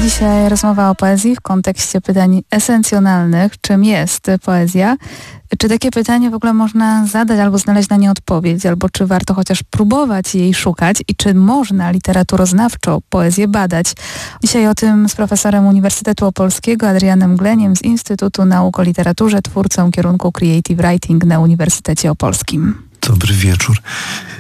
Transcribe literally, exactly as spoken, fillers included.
Dzisiaj rozmowa o poezji w kontekście pytań esencjonalnych. Czym jest poezja? Czy takie pytanie w ogóle można zadać albo znaleźć na nie odpowiedź, albo czy warto chociaż próbować jej szukać i czy można literaturoznawczo poezję badać? Dzisiaj o tym z profesorem Uniwersytetu Opolskiego Adrianem Gleniem z Instytutu Nauk o Literaturze, twórcą kierunku Creative Writing na Uniwersytecie Opolskim. Dobry wieczór.